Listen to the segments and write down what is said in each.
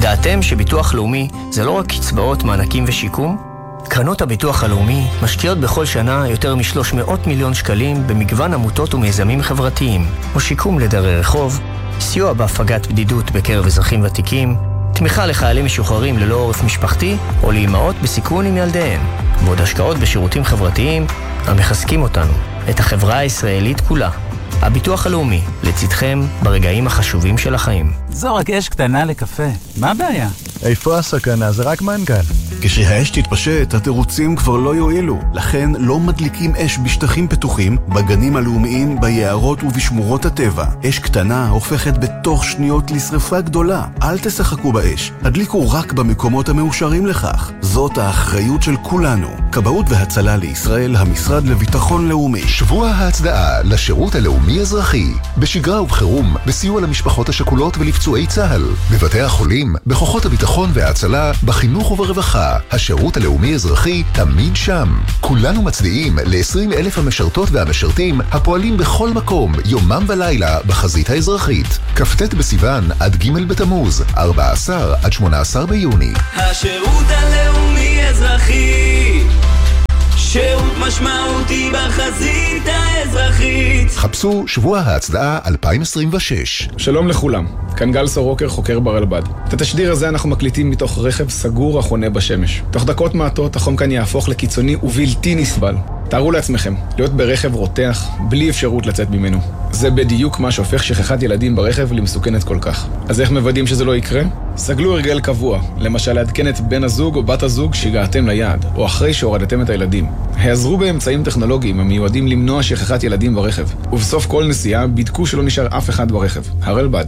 ידעתם שביטוח לאומי זה לא רק קצבאות, מענקים ושיקום? קרנות הביטוח הלאומי משקיעות בכל שנה יותר מ-300 מיליון שקלים במגוון עמותות ומיזמים חברתיים, או שיקום לדרי רחוב, סיוע בהפגת בדידות בקרב אזרחים ותיקים, תמיכה לחיילים משוחררים ללא עורף משפחתי, או לאימהות בסיכון עם ילדיהן, ועוד השקעות בשירותים חברתיים המחזקים אותנו, את החברה הישראלית כולה. הביטוח הלאומי, לצדכם ברגעים החשובים של החיים. זו רק אש קטנה לקפה, מה הבעיה? איפה הסכנה? זה רק מנכ"ל. כשהאש תתפשט, התירוצים כבר לא יועילו. לכן לא מדליקים אש בשטחים פתוחים, בגנים הלאומיים, ביערות ובשמורות הטבע. אש קטנה הופכת בתוך שניות לשריפה גדולה. אל תשחקו באש, הדליקו רק במקומות המאושרים לכך. זאת האחריות של כולנו. כבאות והצלה לישראל, המשרד לביטחון לאומי. שבוע ההצדעה לשירות הלאומי אזרחי. בשגרה ובחירום, בסיוע למשפחות השכולות ולפצועי צה"ל. בבתי החולים, בכוחות הביטחון וההצלה, בחינוך וברווחה. השירות הלאומי אזרחי תמיד שם. כולנו מצדיעים ל-20,000 המשרתות והמשרתים הפועלים בכל מקום, יומם ולילה, בחזית האזרחית. כ"ט בסיוון עד ג' בתמוז, 14 עד 18 ביוני. השירות הלאומי אזרחי, שירות משמעותי בחזית האזרחית. חפשו שבוע ההצדעה 2026. שלום לכולם, כאן גל סורוקר, חוקר ברלב"ד. את התשדיר הזה אנחנו מקליטים מתוך רכב סגור החונה בשמש. תוך דקות מעטות החום כאן יהפוך לקיצוני ובלתי נסבל. תארו לעצמכם, להיות ברכב רותח, בלי אפשרות לצאת ממנו. זה בדיוק מה שהופך שכחת ילדים ברכב למסוכנת כל כך. אז איך מוודאים שזה לא יקרה? סגלו הרגל קבוע, למשל לעדכן את בן הזוג או בת הזוג שהגעתם ליעד, או אחרי שהורדתם את הילדים. העזרו באמצעים טכנולוגיים המיועדים למנוע שכחת ילדים ברכב, ובסוף כל נסיעה בדקו שלא נשאר אף אחד ברכב. הרלב"ד.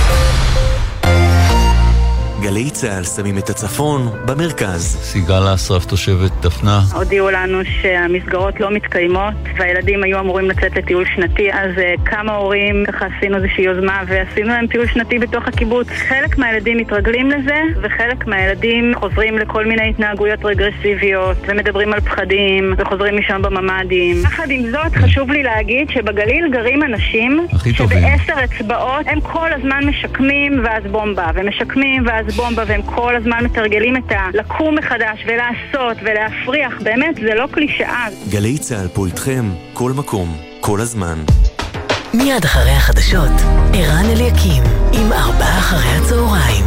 גלי צהל שמים את הצפון במרכז. סיגל אסרף, תושבת דפנה. הודיעו לנו שהמסגרות לא מתקיימות והילדים היו אמורים לצאת לטיול שנתי, אז כמה הורים ככה עשינו איזושהי יוזמה ועשינו להם טיול שנתי בתוך הקיבוץ. חלק מהילדים מתרגלים לזה וחלק מהילדים חוזרים לכל מיני התנהגויות רגרסיביות ומדברים על פחדים וחוזרים משם בממדים. יחד עם זאת חשוב לי להגיד שבגליל גרים אנשים שב10 אצבעות הם כל הזמן משקמים ואז בומבה ומשקמים ואז בומבה, והם כל הזמן מתרגלים את לקום מחדש ולעשות ולהפריח. באמת, זה לא קלישאה. גלי צהל פה איתכם, כל מקום, כל הזמן. מיד אחרי החדשות, ערן אליקים, עם 4 אחרי הצהריים.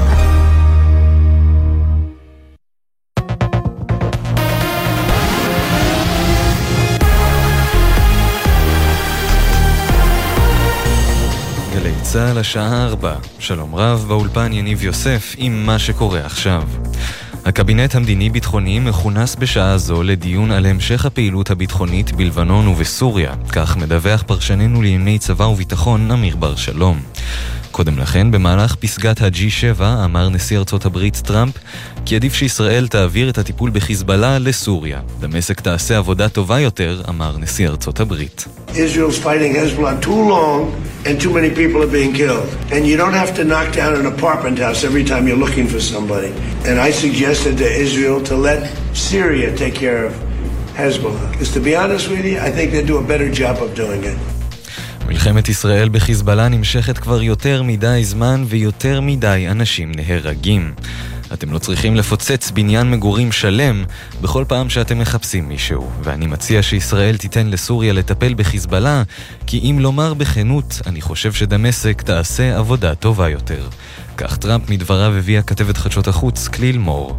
גלי צהל השעה 4. שלום רב, באולפן יניב יוסף עם מה שקורה עכשיו. הקבינט המדיני-ביטחוני מכונס בשעה זו לדיון על המשך הפעילות הביטחונית בלבנון ובסוריה. כך מדווח פרשננו לענייני צבא וביטחון אמיר בר שלום. קודם לכן, במהלך פסגת ה-G7 אמר נשיא ארצות הברית טראמפ כי עדיף שישראל תעביר את הטיפול בחיזבאללה לסוריה. דמשק תעשה עבודה טובה יותר, אמר נשיא ארצות הברית. Israel's fighting Hezbollah too long and too many people are being killed. And you don't have to knock down an apartment house every time you're looking for somebody. And I suggested to Israel to let Syria take care of Hezbollah. Because to be honest with you, I think they do a better job of doing it. מלחמת ישראל בחיזבאללה נמשכת כבר יותר מדי זמן ויותר מדי אנשים נהרגים. אתם לא צריכים לפוצץ בניין מגורים שלם בכל פעם שאתם מחפשים מישהו, ואני מציע שישראל תיתן לסוריה לטפל בחיזבאללה, כי אם לומר בכנות, אני חושב שדמשק תעשה עבודה טובה יותר. כך טראמפ מדבריו הביאה כתבת חדשות החוץ כליל מור.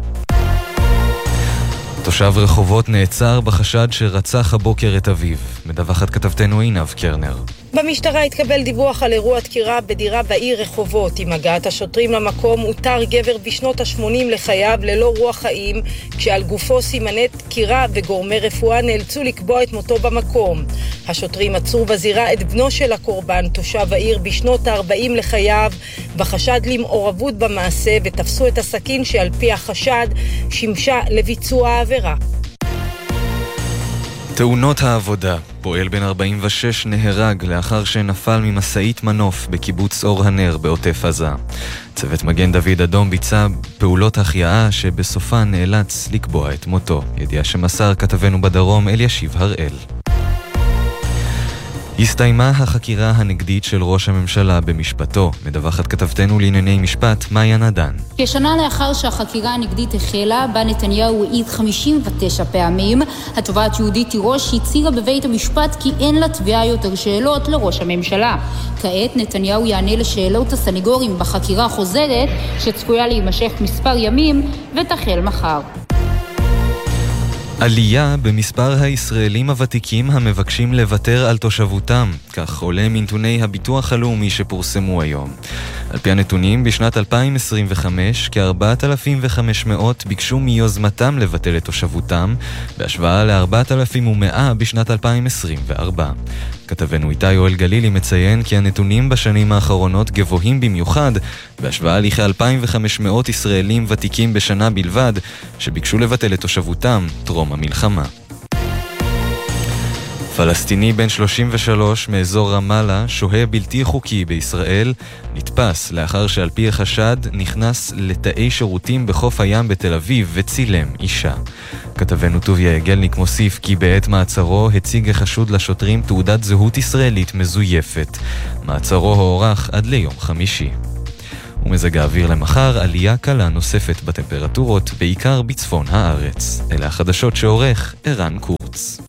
תושב רחובות נעצר בחשד שרצח הבוקר את אביו. מדווחת כתבתנו עינב קרנר. במשטרה התקבל דיווח על אירוע דקירה בדירה בעיר רחובות. עם הגעת השוטרים למקום הותר גבר בשנות ה-80 לחייו ללא רוח חיים, כשעל גופו סימני דקירה וגורמי רפואה נאלצו לקבוע את מותו במקום. השוטרים עצרו בזירה את בנו של הקורבן, תושב העיר בשנות ה-40 לחייו, בחשד למעורבות במעשה, ותפסו את הסכין שעל פי החשד שימשה לביצוע העבירה. תאונות העבודה. פועל בן 46 נהרג לאחר שנפל ממסעית מנוף בקיבוץ אור הנר בעוטף עזה. צוות מגן דוד אדום ביצע פעולות החייאה שבסופן נאלץ לקבוע את מותו. ידיעה שמסר כתבנו בדרום אלישיב הראל. הסתיימה החקירה הנגדית של ראש הממשלה במשפטו. מדווחת כתבתנו לענייני משפט, מאיה נדן. כשנה לאחר שהחקירה הנגדית החלה, בה נתניהו העיד 59 פעמים, התובעת יהודית תירוש הצהירה בבית המשפט כי אין לה תביעה יותר שאלות לראש הממשלה. כעת נתניהו יענה לשאלות הסניגורים בחקירה חוזרת, שצפויה להימשך מספר ימים ותחל מחר. עלייה במספר הישראלים הוותיקים המבקשים לוותר על תושבותם, כך עולה מנתוני הביטוח הלאומי שפורסמו היום. על פי הנתונים, בשנת 2025, כ-4,500 ביקשו מיוזמתם לבטל את תושבותם, בהשוואה ל-4,100 בשנת 2024. כתבנו איתי יואל גלילי מציין כי הנתונים בשנים האחרונות גבוהים במיוחד, בהשוואה לכ-2,500 ישראלים ותיקים בשנה בלבד, שביקשו לבטל את תושבותם טרום המלחמה. פלסטיני בן 33 מאזור רמאללה, שוהה בלתי חוקי בישראל, נתפס לאחר שעל פי החשד נכנס לתאי שירותים בחוף הים בתל אביב וצילם אישה. כתבנו טוביה יגלניק מוסיף כי בעת מעצרו הציג החשוד לשוטרים תעודת זהות ישראלית מזויפת. מעצרו הוארך עד ליום חמישי. ומזג האוויר למחר, עלייה קלה נוספת בטמפרטורות, בעיקר בצפון הארץ. אלה החדשות שעורך ערן קורץ.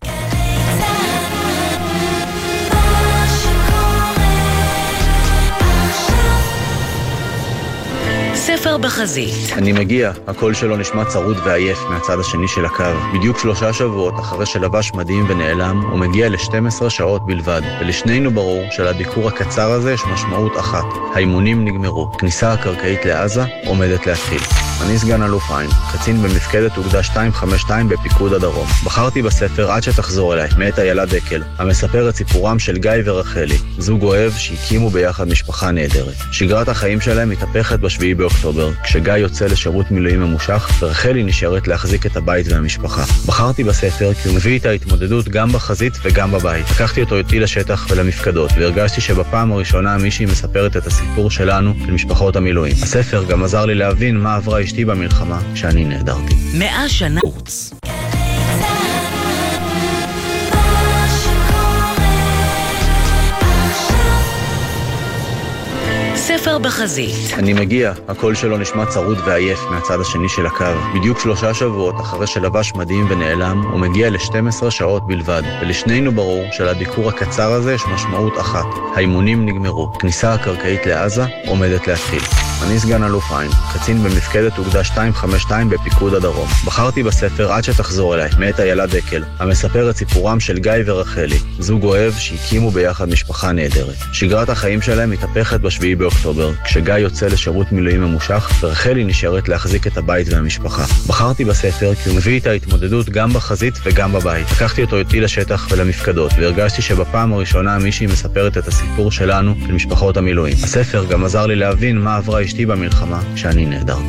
ספר בחזית. אני מגיע, הקול שלו נשמע צרוד ועייף מהצד השני של הקו. בדיוק 3 שבועות אחרי שלבש מדים ונעלם, הוא מגיע ל-12 שעות בלבד. ולשנינו ברור שלביקור הקצר הזה יש משמעות אחת. האימונים נגמרו. כניסה הקרקעית לעזה עומדת להתחיל. אני סגן אלוף עין, קצין במפקדת אוגדה 252 בפיקוד הדרום. בחרתי בספר עד שתחזור אליי, מאת איילה דקל, המספר את סיפורם של גיא ורחלי, זוג אוהב שהקימו ביחד משפחה נהדרת. שגרת החיים שלהם מתהפכת ב7 באוקטובר, כשגיא יוצא לשירות מילואים ממושך, ורחלי נשארת להחזיק את הבית והמשפחה. בחרתי בספר כי הוא מביא את ההתמודדות גם בחזית וגם בבית. לקחתי אותו איתי לשטח ולמפקדות, והרגשתי שבפעם הראשונה מישהי מספרת את הסיפור שלנו למשפחות המילואים. הספר גם עזר לי להבין מה עברה אשתי במלחמה כשאני נהדרתי. 100 שנה. ספר בחזית. אני מגיע, הקול שלו נשמע צרוד ועייף מהצד השני של הקו. בדיוק 3 שבועות אחרי שלבש מדים ונעלם, הוא מגיע ל-12 שעות בלבד. ולשנינו ברור שלביקור הקצר הזה יש משמעות אחת. האימונים נגמרו. כניסה הקרקעית לעזה עומדת להתחיל. אני סגן אלוף עין, קצין במפקדת אוגדה 252 בפיקוד הדרום. בחרתי בספר עד שתחזור אליי, מאת איילה דקל, המספר את סיפורם של גיא ורחלי, זוג אוהב שהקימו ביחד משפחה נהדרת. שגרת החיים שלהם מתהפכת ב7 באוקטובר, כשגיא יוצא לשירות מילואים ממושך, ורחלי נשארת להחזיק את הבית והמשפחה. בחרתי בספר כי הוא מביא את ההתמודדות גם בחזית וגם בבית. לקחתי אותו איתי לשטח ולמפקדות, והרגשתי שבפעם הראשונה מישהי מספרת את הסיפור שלנו למשפחות המילואים. הספר גם עזר לי להבין מה עברה אשתי במלחמה כשאני נהדרתי.